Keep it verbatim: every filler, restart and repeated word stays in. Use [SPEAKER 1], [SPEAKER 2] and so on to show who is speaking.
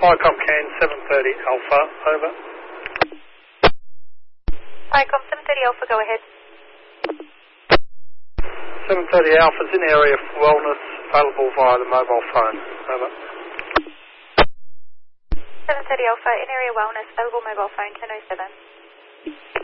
[SPEAKER 1] Ficom Can seven thirty Alpha, over.
[SPEAKER 2] Ficom seven thirty Alpha, go ahead.
[SPEAKER 1] seven thirty Alpha's in area for wellness, available via the mobile phone, over.
[SPEAKER 2] seven thirty Alpha, in area wellness, available mobile phone ten oh seven.